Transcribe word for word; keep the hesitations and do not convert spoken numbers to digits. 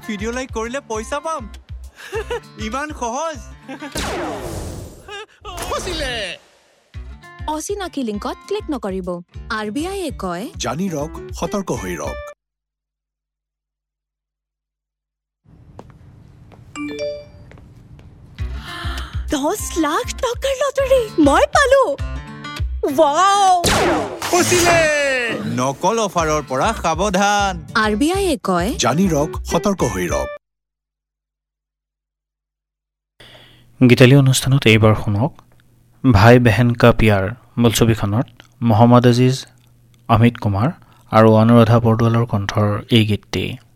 video' like কৰিলে পইচা পাম ইমান সহজ ফচিলে অচিনাকি লিংকত ক্লিক নকৰিব আৰবিআইয়ে কয় জানি ৰক সতৰ্ক হৈ ৰক দহ লাখ টকাৰ লটাৰী মই পালো ওৱাও ফচিলে নকল অফাৰৰ পৰা সাৱধান আৰবিআইয়ে কয় জানি ৰক সতৰ্ক হৈ ৰক গীতালি অনুষ্ঠানত এইবাৰ শুনক ভাই বেহেন কা প্যাৰ বোলছবিখনত মহম্মদ আজিজ অমিত কুমাৰ আৰু অনুৰাধা বৰদলৈৰ কণ্ঠৰ এই গীতটি